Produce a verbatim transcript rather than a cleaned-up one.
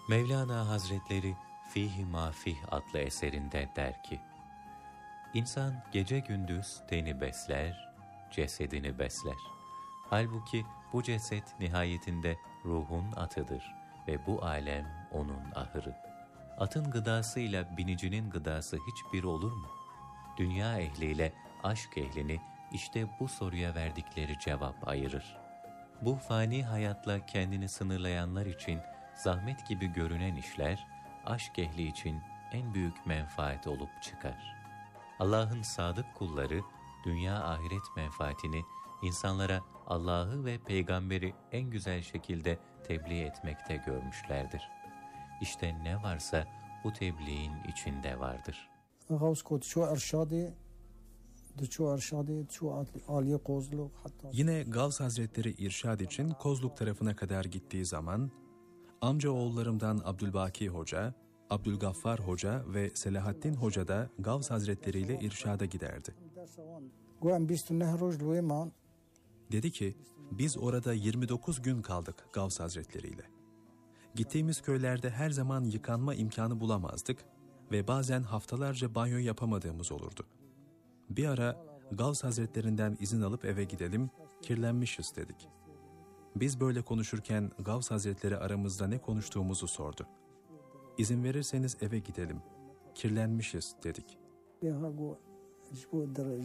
Mevlana Hazretleri Fih-i Mafih adlı eserinde der ki, İnsan gece gündüz teni besler, cesedini besler. Halbuki bu ceset nihayetinde ruhun atıdır ve bu alem onun ahırı. Atın gıdasıyla binicinin gıdası hiçbir olur mu? Dünya ehliyle aşk ehlini işte bu soruya verdikleri cevap ayırır. Bu fani hayatla kendini sınırlayanlar için zahmet gibi görünen işler, aşk ehli için en büyük menfaat olup çıkar. Allah'ın sadık kulları, dünya ahiret menfaatini insanlara Allah'ı ve peygamberi en güzel şekilde tebliğ etmekte görmüşlerdir. İşte ne varsa bu tebliğin içinde vardır. Yine Gavs Hazretleri irşad için Kozluk tarafına kadar gittiği zaman, amca oğullarımdan Abdülbaki Hoca, Abdülgaffar Hoca ve Selahaddin Hoca da Gavs Hazretleri ile irşada giderdi. Dedi ki, biz orada yirmi dokuz gün kaldık Gavs Hazretleri ile. Gittiğimiz köylerde her zaman yıkanma imkanı bulamazdık ve bazen haftalarca banyo yapamadığımız olurdu. Bir ara Gavs Hazretlerinden izin alıp eve gidelim, kirlenmişiz dedik. Biz böyle konuşurken Gavs Hazretleri aramızda ne konuştuğumuzu sordu. İzin verirseniz eve gidelim, kirlenmişiz dedik.